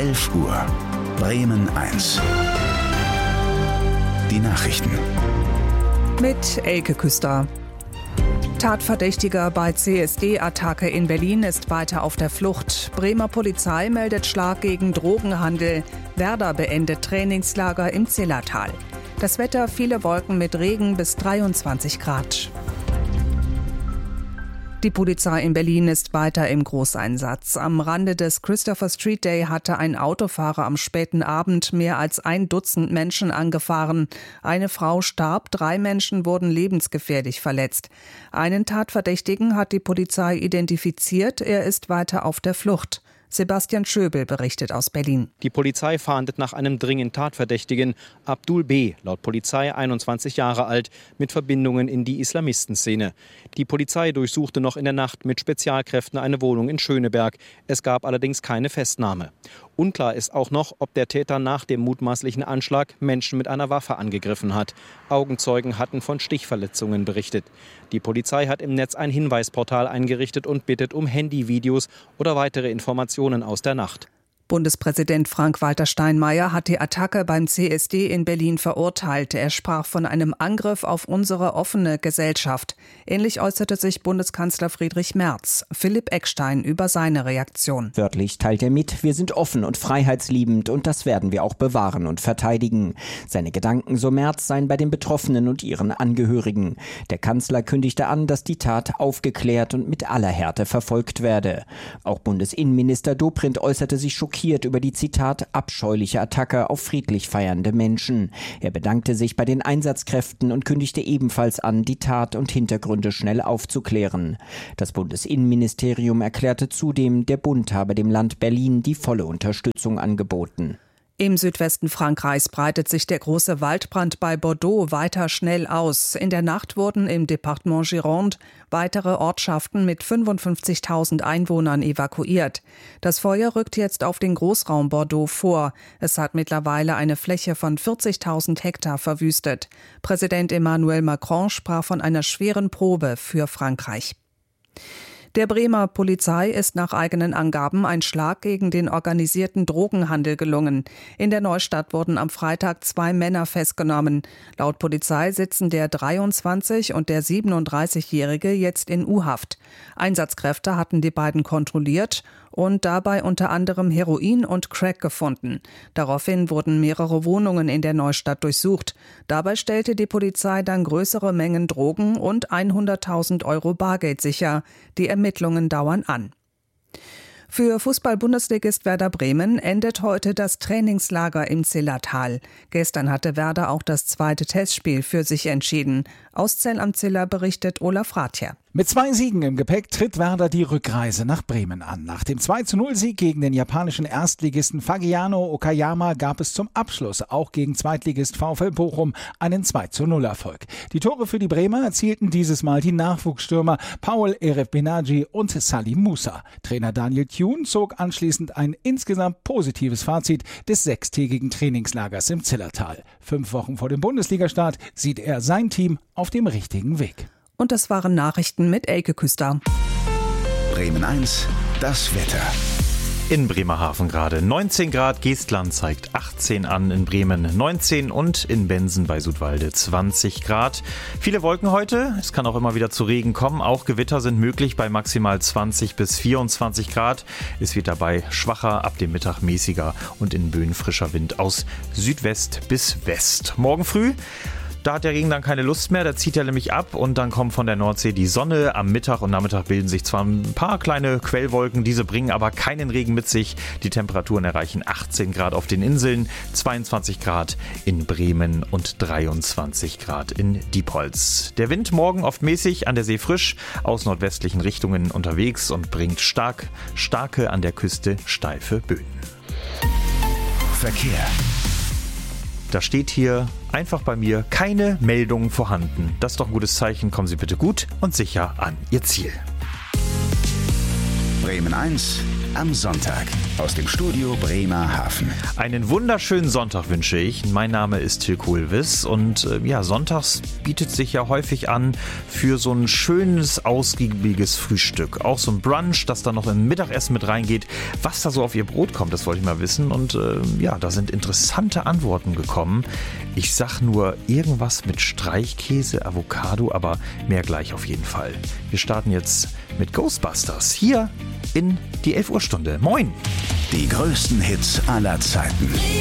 11 Uhr. Bremen 1. Die Nachrichten. Mit Elke Küster. Tatverdächtiger bei CSD-Attacke in Berlin ist weiter auf der Flucht. Bremer Polizei meldet Schlag gegen Drogenhandel. Werder beendet Trainingslager im Zillertal. Das Wetter: viele Wolken mit Regen bis 23 Grad. Die Polizei in Berlin ist weiter im Großeinsatz. Am Rande des Christopher Street Day hatte ein Autofahrer am späten Abend mehr als 1 Dutzend Menschen angefahren. Eine Frau starb, 3 Menschen wurden lebensgefährlich verletzt. Einen Tatverdächtigen hat die Polizei identifiziert, er ist weiter auf der Flucht. Sebastian Schöbel berichtet aus Berlin. Die Polizei fahndet nach einem dringend Tatverdächtigen. Abdul B., laut Polizei 21 Jahre alt, mit Verbindungen in die Islamistenszene. Die Polizei durchsuchte noch in der Nacht mit Spezialkräften eine Wohnung in Schöneberg. Es gab allerdings keine Festnahme. Unklar ist auch noch, ob der Täter nach dem mutmaßlichen Anschlag Menschen mit einer Waffe angegriffen hat. Augenzeugen hatten von Stichverletzungen berichtet. Die Polizei hat im Netz ein Hinweisportal eingerichtet und bittet um Handyvideos oder weitere Informationen aus der Nacht. Bundespräsident Frank-Walter Steinmeier hat die Attacke beim CSD in Berlin verurteilt. Er sprach von einem Angriff auf unsere offene Gesellschaft. Ähnlich äußerte sich Bundeskanzler Friedrich Merz. Philipp Eckstein über seine Reaktion. Wörtlich teilt er mit: Wir sind offen und freiheitsliebend und das werden wir auch bewahren und verteidigen. Seine Gedanken, so Merz, seien bei den Betroffenen und ihren Angehörigen. Der Kanzler kündigte an, dass die Tat aufgeklärt und mit aller Härte verfolgt werde. Auch Bundesinnenminister Dobrindt äußerte sich schockiert über die, Zitat, abscheuliche Attacke auf friedlich feiernde Menschen. Er bedankte sich bei den Einsatzkräften und kündigte ebenfalls an, die Tat und Hintergründe schnell aufzuklären. Das Bundesinnenministerium erklärte zudem, der Bund habe dem Land Berlin die volle Unterstützung angeboten. Im Südwesten Frankreichs breitet sich der große Waldbrand bei Bordeaux weiter schnell aus. In der Nacht wurden im Departement Gironde weitere Ortschaften mit 55.000 Einwohnern evakuiert. Das Feuer rückt jetzt auf den Großraum Bordeaux vor. Es hat mittlerweile eine Fläche von 40.000 Hektar verwüstet. Präsident Emmanuel Macron sprach von einer schweren Probe für Frankreich. Der Bremer Polizei ist nach eigenen Angaben ein Schlag gegen den organisierten Drogenhandel gelungen. In der Neustadt wurden am Freitag 2 Männer festgenommen. Laut Polizei sitzen der 23- und der 37-Jährige jetzt in U-Haft. Einsatzkräfte hatten die beiden kontrolliert und dabei unter anderem Heroin und Crack gefunden. Daraufhin wurden mehrere Wohnungen in der Neustadt durchsucht. Dabei stellte die Polizei dann größere Mengen Drogen und 100.000 Euro Bargeld sicher. Die Ermittlungen dauern an. Für Fußball-Bundesligist Werder Bremen endet heute das Trainingslager im Zillertal. Gestern hatte Werder auch das 2. Testspiel für sich entschieden. Aus Zell am Ziller berichtet Olaf Rathjer. Mit 2 Siegen im Gepäck tritt Werder die Rückreise nach Bremen an. Nach dem 2:0-Sieg gegen den japanischen Erstligisten Fagiano Okayama gab es zum Abschluss auch gegen Zweitligist VfL Bochum einen 2:0-Erfolg. Die Tore für die Bremer erzielten dieses Mal die Nachwuchsstürmer Paul Erefbenaji und Salim Musa. Trainer Daniel Thune zog anschließend ein insgesamt positives Fazit des 6-tägigen Trainingslagers im Zillertal. 5 Wochen vor dem Bundesligastart sieht er sein Team auf dem richtigen Weg. Und das waren Nachrichten mit Elke Küster. Bremen 1, das Wetter. In Bremerhaven gerade 19 Grad, Geestland zeigt 18 an, in Bremen 19 und in Bensen bei Sudwalde 20 Grad. Viele Wolken heute, es kann auch immer wieder zu Regen kommen, auch Gewitter sind möglich bei maximal 20 bis 24 Grad. Es wird dabei schwacher, ab dem Mittag mäßiger und in Böen frischer Wind aus Südwest bis West. Morgen früh, da hat der Regen dann keine Lust mehr, da zieht er nämlich ab und dann kommt von der Nordsee die Sonne. Am Mittag und Nachmittag bilden sich zwar ein paar kleine Quellwolken, diese bringen aber keinen Regen mit sich. Die Temperaturen erreichen 18 Grad auf den Inseln, 22 Grad in Bremen und 23 Grad in Diepholz. Der Wind morgen oft mäßig, an der See frisch, aus nordwestlichen Richtungen unterwegs und bringt starke an der Küste steife Böen. Verkehr. Da steht hier einfach bei mir keine Meldungen vorhanden. Das ist doch ein gutes Zeichen. Kommen Sie bitte gut und sicher an Ihr Ziel. Bremen 1, am Sonntag aus dem Studio Bremerhaven. Einen wunderschönen Sonntag wünsche ich. Mein Name ist Till Kuhlwiss und sonntags bietet sich ja häufig an für so ein schönes, ausgiebiges Frühstück. Auch so ein Brunch, das dann noch im Mittagessen mit reingeht. Was da so auf Ihr Brot kommt, das wollte ich mal wissen. Und da sind interessante Antworten gekommen. Ich sag nur irgendwas mit Streichkäse, Avocado, aber mehr gleich auf jeden Fall. Wir starten jetzt mit Ghostbusters hier in die 11 Uhr Stunde. Moin! Die größten Hits aller Zeiten.